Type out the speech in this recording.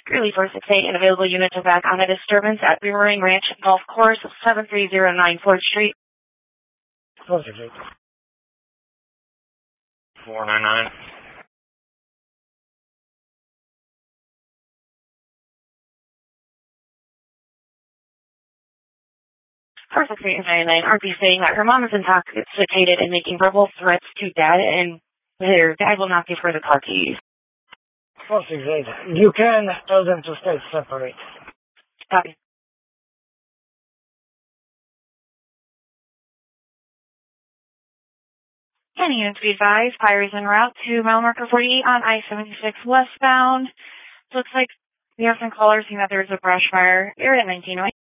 Greeley 468 and available units are back on a disturbance at Boomerang Ranch Golf Course, 7309 4th Street. 468. 499. Perfect 399. RP saying that her mom is intoxicated and making verbal threats to dad, and their dad will not give her the car keys. 468. You can tell them to stay separate. Copy. Any units be advised, fire is en route to mile marker 48 on I-76 westbound. Looks like we have some callers saying that there's a brush fire area at 1908.